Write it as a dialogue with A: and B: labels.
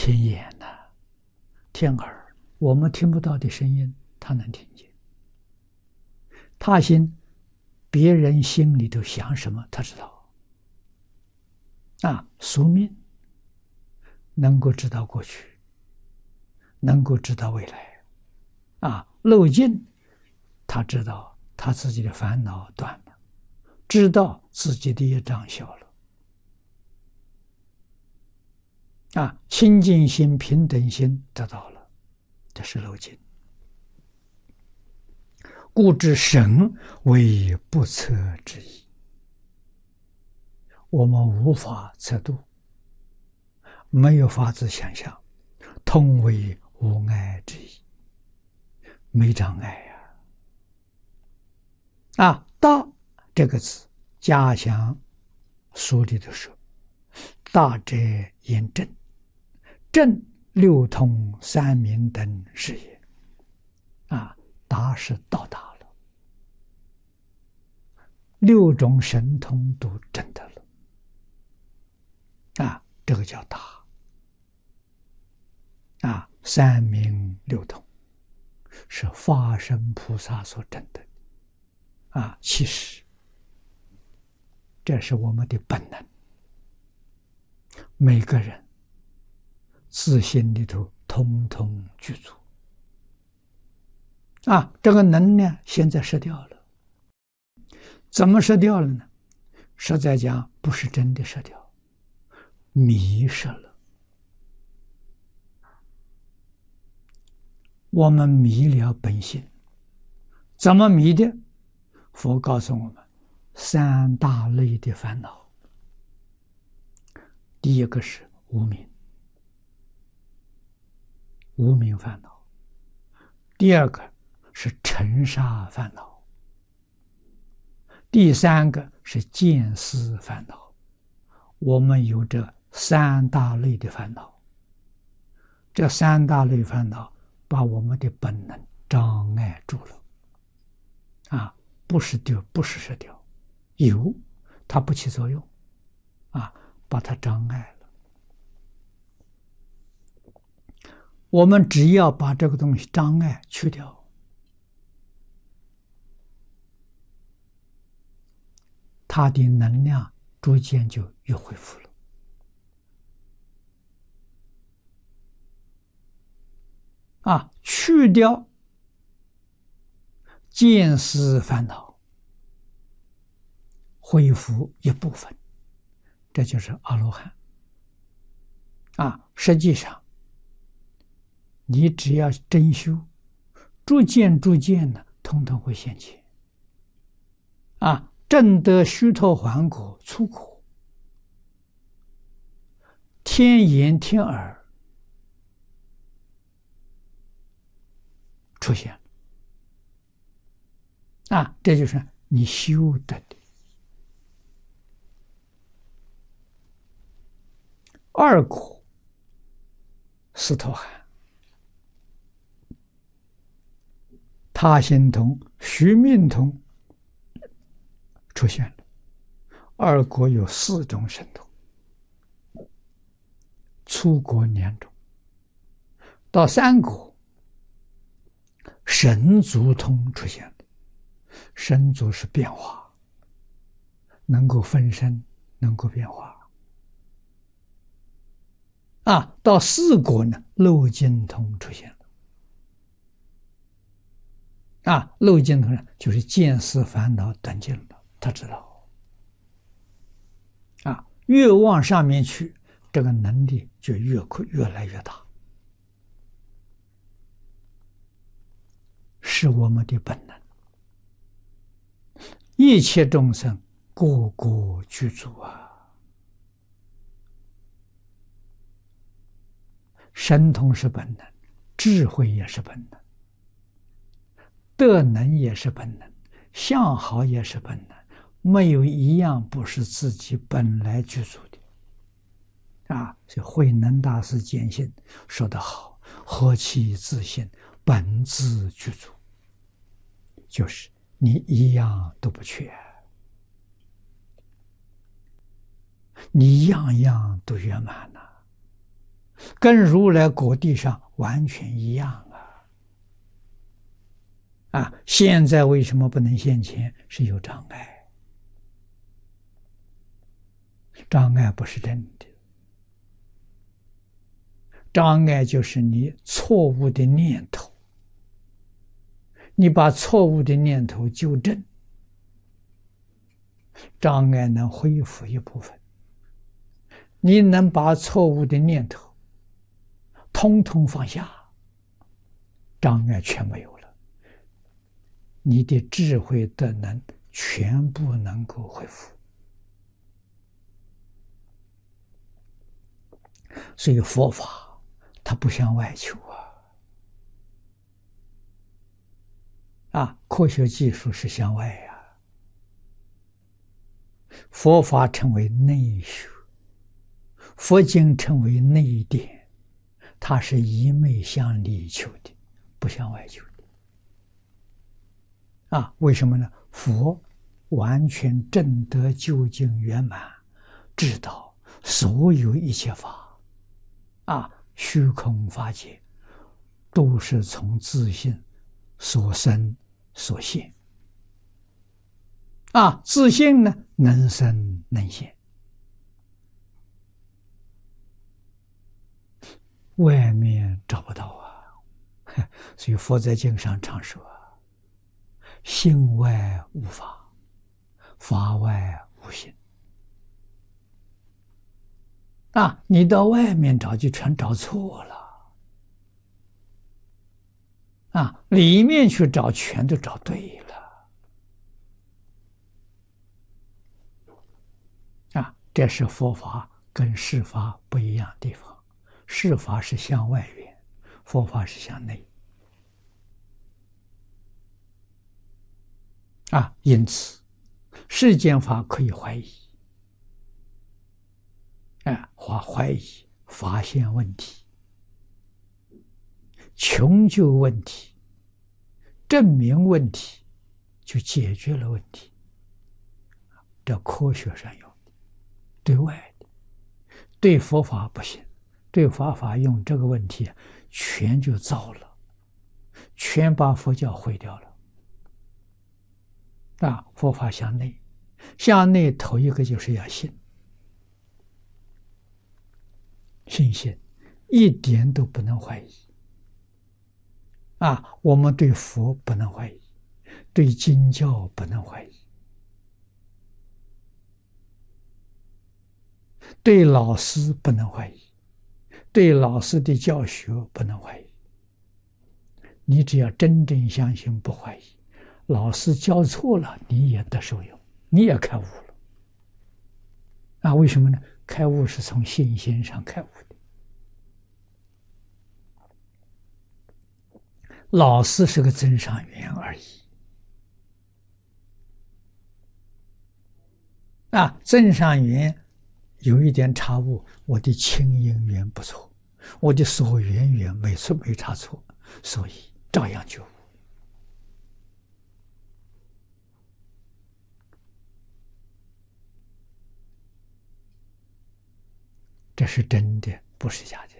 A: 天眼呐、天耳，我们听不到的声音，他能听见。他心，别人心里头想什么，他知道。宿命能够知道过去，能够知道未来。漏尽，他知道他自己的烦恼断了，知道自己的业障消了。清净心、平等心得到了，这是漏尽。故知神为不测之意，我们无法测度，没有法子想象，通为无碍之意，没障碍呀。大这个字，家详书里头说，大者言正，正六通三明等是也。达是到达了，六种神通都证得了。这个叫达。三明六通是法身菩萨所证的。其实这是我们的本能，每个人自心里头通通具足。这个能量现在失掉了，怎么失掉了呢？实在讲，不是真的失掉，迷失了。我们迷了本性，怎么迷的？佛告诉我们，三大类的烦恼。第一个是无明，无明烦恼；第二个是尘沙烦恼；第三个是见思烦恼。我们有这三大类的烦恼，这三大类烦恼把我们的本能障碍住了。不是丢，不是失掉，有，它不起作用，把它障碍了。我们只要把这个东西障碍去掉，它的能量逐渐就又恢复了。去掉见思烦恼，恢复一部分，这就是阿罗汉。实际上你只要真修，逐渐的统统会现前。证得须陀洹果、粗果、天眼、天耳出现。这就是你修得的。二果斯陀含，他心通、须命通出现了。二果有4种神通，粗果2种，到3果神足通出现了。神足是变化，能够分身，能够变化。到4果呢，漏尽通出现了。漏尽通呢，就是见思烦恼断尽了，他知道。越往上面去，这个能力就越来越大，是我们的本能。一切众生个个具足神通是本能，智慧也是本能，德能也是本能，相好也是本能，没有一样不是自己本来具足的。所以慧能大师见性说得好，何其自信，本自具足，就是你一样都不缺，你样样都圆满了， 跟如来果地上完全一样现在为什么不能现前？是有障碍，障碍不是真的，障碍就是你错误的念头，你把错误的念头纠正，障碍能恢复一部分。你能把错误的念头通通放下，障碍全没有了，你的智慧德能全部能够恢复。所以佛法它不向外求科学技术是向外佛法称为内学，佛经称为内典，它是一昧向里求的，不向外求的为什么呢？佛完全证得究竟圆满，知道所有一切法虚空法界都是从自性所生所现自性呢能生能现，外面找不到所以佛在经上常说性外无法，法外无性你到外面找就全找错了里面去找全都找对了这是佛法跟世法不一样的地方，世法是向外缘，佛法是向内因此世间法可以怀疑怀疑发现问题，穷究问题，证明问题，就解决了问题，这科学上有的，对外的，对佛法不行，对佛法用这个问题全就糟了，全把佛教毁掉了佛法向内，向内头一个就是要信，信心一点都不能怀疑我们对佛不能怀疑，对经教不能怀疑，对老师不能怀疑，对老师的教学不能怀疑。你只要真正相信不怀疑，老师教错了你也得受用，你也开悟了为什么呢？开悟是从信心上开悟的，老师是个增上缘而已增上缘有一点差误，我的清因缘不错，我的所缘缘没错没差错，所以照样觉悟。这是真的，不是假的